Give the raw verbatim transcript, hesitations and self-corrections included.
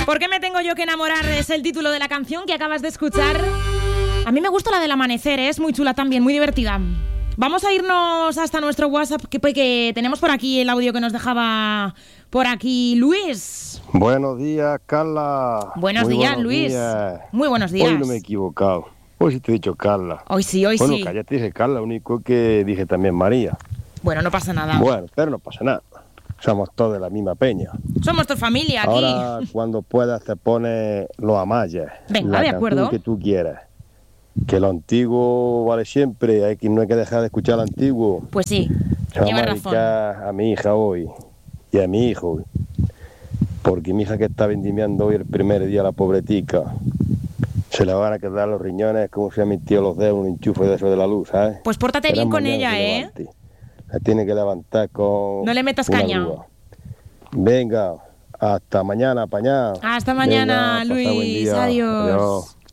¿Por qué me tengo yo que enamorar? Es el título de la canción que acabas de escuchar. A mí me gusta la del amanecer, ¿eh? Es muy chula también, muy divertida. Vamos a irnos hasta nuestro WhatsApp, que, que tenemos por aquí el audio que nos dejaba por aquí Luis. Buenos días, Carla. Buenos Muy días, buenos Luis. días. Muy buenos días. Hoy no me he equivocado. Hoy sí te he dicho Carla. Hoy sí, hoy bueno, sí. Bueno, cállate, dije Carla, único que dije también María. Bueno, no pasa nada. Bueno, pero no pasa nada. Somos todos de la misma peña. Somos tu familia aquí. Ahora, cuando puedas, te pones los amayes. Venga, de acuerdo. Que tú quieras. Que lo antiguo vale siempre. Hay que, no hay que dejar de escuchar lo antiguo. Pues sí, lleva razón. A mi hija hoy y a mi hijo. Porque mi hija que está vendimiando hoy el primer día, la pobretica, se le van a quedar los riñones, como si a mi tío los dedos, un enchufe de eso de la luz, ¿sabes? Pues pórtate bien con ella, ¿eh? Levante. La tiene que levantar con... No le metas caña. Grúa. Venga, hasta mañana, apañado. Hasta mañana, Venga, Luis. Adiós. Adiós.